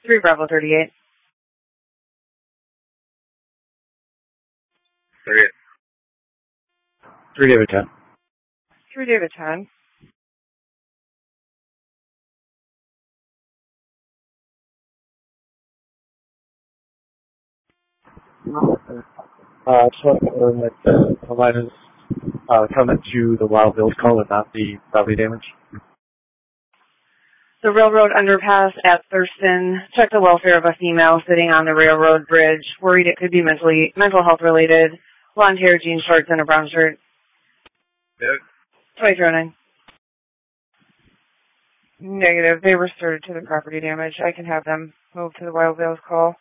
3 Bravo 38. 3 David 10. 3 David 10. Just want to confirm that the line is coming to the Wild Bills call and not the property damage. The railroad underpass at Thurston. Check the welfare of a female sitting on the railroad bridge. Worried it could be mental health related. Blonde hair, jean shorts, and a brown shirt. Yep. 2309. Negative. They restored to the property damage. I can have them move to the Wild Bills call.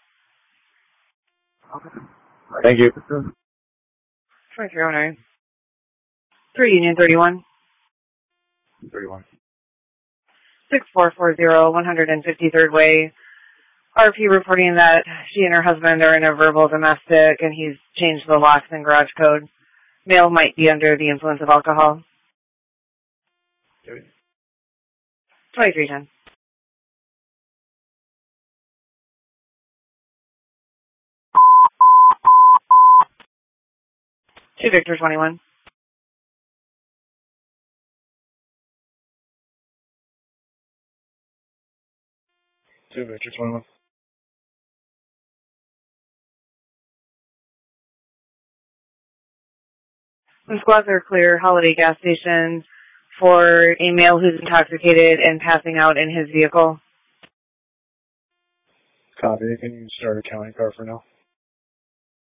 Thank you. 2309. 3 Union 31. 31. 6440, 153rd Way. RP reporting that she and her husband are in a verbal domestic and he's changed the locks and garage code. Male might be under the influence of alcohol. 2310. 2 Victor 21. 2 Victor 21. Some squads are clear. Holiday gas station for a male who's intoxicated and passing out in his vehicle. Copy. Can you start a county car for now?